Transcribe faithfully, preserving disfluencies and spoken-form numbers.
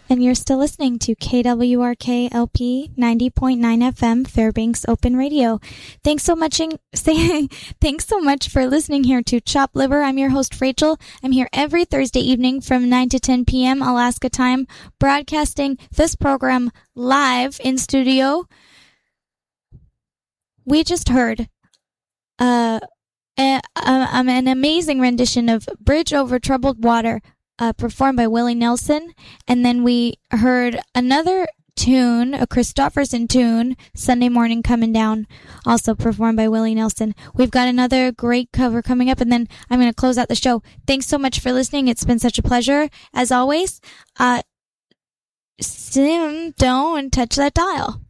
And you're still listening to K W R K L P ninety point nine F M Fairbanks Open Radio. Thanks so much. Thanks so much for listening here to Chop Liver. I'm your host, Rachel. I'm here every Thursday evening from nine to ten p.m. Alaska time, broadcasting this program live in studio. We just heard uh, a, a, um, an amazing rendition of Bridge Over Troubled Water, Uh, performed by Willie Nelson, and then we heard another tune, a Christofferson tune, Sunday Morning Coming Down, also performed by Willie Nelson. We've got another great cover coming up, and then I'm going to close out the show. Thanks so much for listening. It's been such a pleasure, as always. Uh, Sim, don't touch that dial.